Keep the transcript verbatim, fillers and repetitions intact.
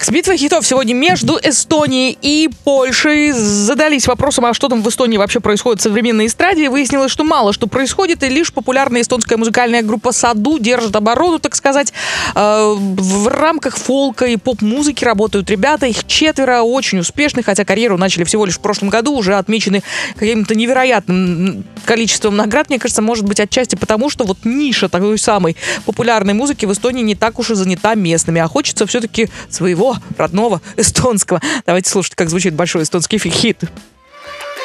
Так, битва хитов сегодня между Эстонией и Польшей. Задались вопросом, а что там в Эстонии вообще происходит в современной эстраде. Выяснилось, что мало что происходит, и лишь популярная эстонская музыкальная группа «Саду» держит оборону, так сказать. В рамках фолка и поп-музыки работают ребята, их четверо, очень успешны, хотя карьеру начали всего лишь в прошлом году, уже отмечены каким-то невероятным количеством наград. Мне кажется, может быть, отчасти потому, что вот ниша такой самой популярной музыки в Эстонии не так уж и занята местными, а хочется все-таки своего родного эстонского. Давайте слушать, как звучит большой эстонский хит.